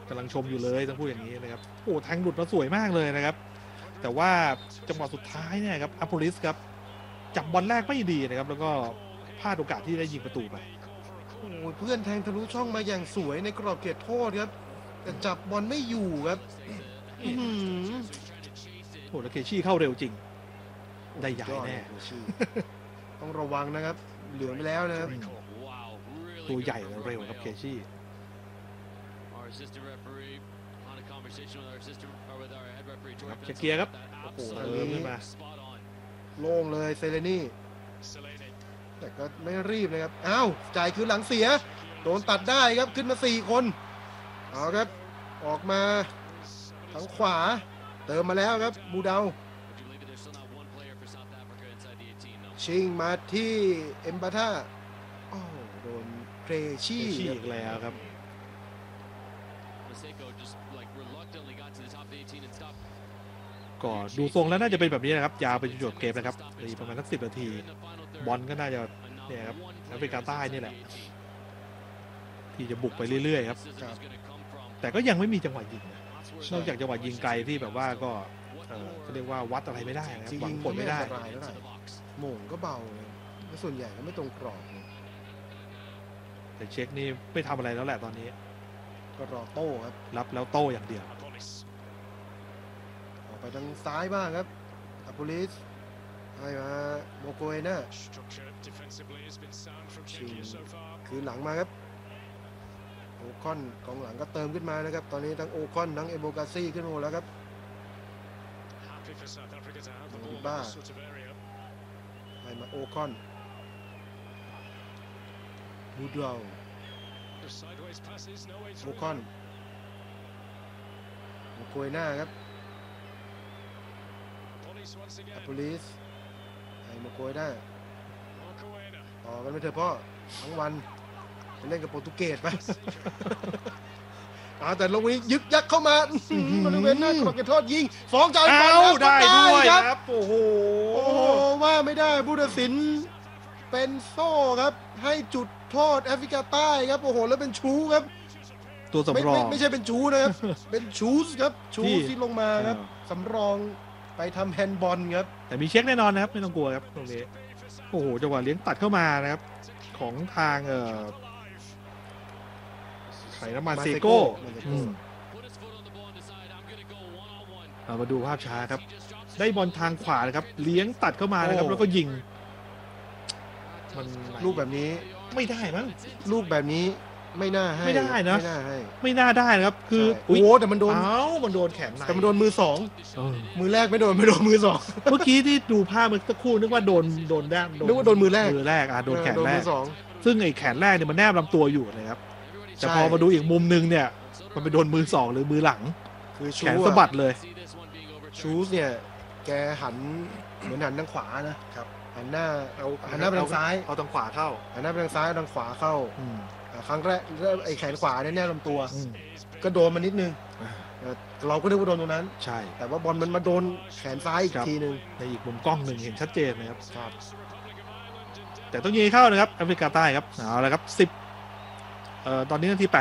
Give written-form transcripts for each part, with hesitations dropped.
กำลังชมอยู่เลยต้องพูดอย่างนี้นะครับโอ้แทงหลุดมาสวยมากเลยนะครับแต่ว่าจังหวะสุดท้ายเนี่ยครับอัปโปลิสครับจับบอลแรกไม่ดีนะครับแล้วก็พลาดโอกาสที่ได้ยิงประตูไปโอ้เพื่อนแทงทะลุช่องมาอย่างสวยในกรอบเขตโทษครับแต่จับบอลไม่อยู่ครับโอ้แล้วเคชี่เข้าเร็วจริงได้ย้ายแน่ต้องระวังนะครับเหลืองไปแล้วนะครับตัวใหญ่เร็วครับเคชี่เช็คเกียร์ครับโอ้โหเติมขึ้นมาโล่งเลยเซเลนี่แต่ก็ไม่รีบนะครับอ้าวจ่ายคืนหลังเสียโดนตัดได้ครับขึ้นมา4คนเอาครับออกมาทางขวาเติมมาแล้วครับบูเดาชิงมาที่เอ็มบาท่าโอ้โดนเครชี่อีกแล้วครับก็ดูทรงแล้วน่าจะเป็นแบบนี้นะครับยาวไปจนจบเกมนะครับอีกประมาณสัก10 นาทีบอลก็น่าจะเนี่ยครับแอฟริกาใต้นี่แหละที่จะบุกไปเรื่อยๆครับแต่ก็ยังไม่มีจังหวะยิงนอกจากจังหวะยิงไกลที่แบบว่าก็เรียกว่าวัดอะไรไม่ได้นะครับหวังผลไม่ได้โหม่งก็เบาและส่วนใหญ่ก็ไม่ตรงกรอบแต่เช็คนี่ไม่ทำอะไรแล้วแหละตอนนี้ก็รอโต้ครับรับแล้วโต้อย่างเดียวออกไปทางซ้ายบ้างครับอัปโปลิสให้มาโมโกเอน่าคือหลังมาครับโอคอนกองหลังก็เติมขึ้นมานะครับตอนนี้ทั้งโอคอนทั้งเอโบกาซี่ขึ้นมาแล้วครับบ้าให้มาโอคอนบูดาวโอคอนโมโกเอน่าครับอัปโปลิสไอ้โมโกเอน่าต่อกันไปเถอะพ่อทั้งวันไปเล่นกับโปรตุเกสไปแต่ลงนี้ยึกยักเข้ามาบริเวณหน้ากรอบเขตโทษยิงฟ้องจ่ายบอลได้ด้วยครับโอ้โหว่าไม่ได้ผู้ตัดสินเป็นโซ่ครับให้จุดโทษแอฟริกาใต้ครับโอ้โหแล้วเป็นชูครับตัวสำรองไม่ใช่เป็นชูนะครับเป็นชูสครับชูที่ลงมาครับสำรองไปทำแฮนด์บอลครับแต่มีเช็คแน่นอนนะครับไม่ต้องกลัวครับตรงนี้โอ้โหจังหวะเลี้ยงตัดเข้ามานะครับของทางไข่น้ำมันเซโก้มาดูภาพช้าครับได้บอลทางขวานะครับเลี้ยงตัดเข้ามานะครับแล้วก็ยิงมันลูกแบบนี้ไม่ได้มั้งลูกแบบนี้ไม่น่าให้ไม่ได้นะไม่น่าได้นะครับคือโอ้แต่มันโดนมันโดนแขนในแต่มันโดนมือสองมือแรกไม่โดนมือสองเมื่อกี้ที่ดูภาพเมื่อสักครู่นึกว่าโดนด้านนึกว่าโดนมือแรกโดนแขนแรกซึ่งไอ้แขนแรกเนี่ยมันแนบลำตัวอยู่นะครับแต่พอมาดูอีกมุมนึงเนี่ยมันไปโดนมือสองหรือมือหลังคือแขนสะบัดเลยชูสเนี่ยแกหันเหมือนหันทางขวานะครับหันหน้าไปทางซ้ายเอาทางขวาเข้าหันหน้าไปทางซ้ายทางขวาเข้าครั้งแรกไอ้แขนขวาเนี่ยแนบลำตัวก็โดนมานิดนึงเราก็นึกว่าโดนตรงนั้นใช่แต่ว่าบอลมันมาโดนแขนซ้ายอีกทีนึงในอีกมุมกล้องหนึ่งเห็นชัดเจนนะครับแต่ต้องยิงเข้านะครับแอฟริกาใต้ครับเอาละครับ10ตอนนี้นาที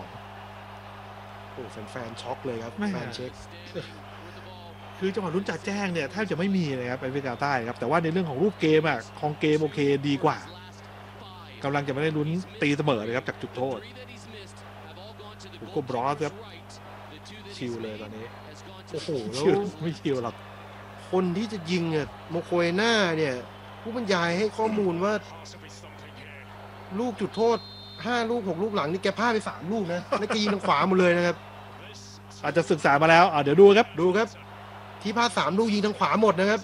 82 โอ้แฟนช็อกเลยครับแฟนเช็คคือจังหวะลุ้นจัดแจ้งเนี่ยแทบจะไม่มีเลยครับแอฟริกาใต้ครับแต่ว่าในเรื่องของรูปเกมของเกมโอเคดีกว่ากำลังจะไม่ได้ลุ้นตีเสมอเลยครับจากจุดโทษผมก็บรอสครับชิลเลยตอนนี้โอ้โหแล้วไม่ชิลหรอกคนที่จะยิงโมโคเอน่าเนี่ยผู้บรรยายให้ข้อมูลว่าลูกจุดโทษ5 ลูก 6 ลูกหลังนี่แกพลาดไป3 ลูกนะแล้วแกยิงทางขวาหมดเลยนะครับอาจจะศึกษามาแล้วเดี๋ยวดูครับที่พลาด3 ลูกยิงทางขวาหมดนะครับ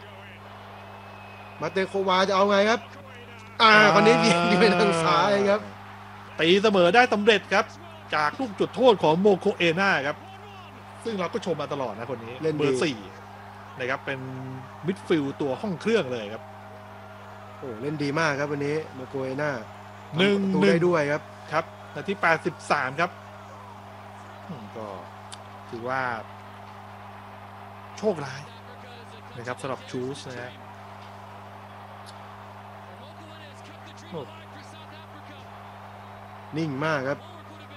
มาเตโควาจะเอาไงครับคนนี้ยิงไปทางซ้ายครับตีเสมอได้สำเร็จครับจากลูกจุดโทษของโมโคเอน่าครับซึ่งเราก็ชมมาตลอดนะคนนี้เล่นเบอร์4นะครับเป็นมิดฟิลด์ตัวห้องเครื่องเลยครับโอ้เล่นดีมากครับวันนี้โมโคเอน่า 1-1 ได้ด้วยครับนาที83ครับก็ถือว่าโชคร้ายนะครับสำหรับชูสนะฮะนิ่งมากครับ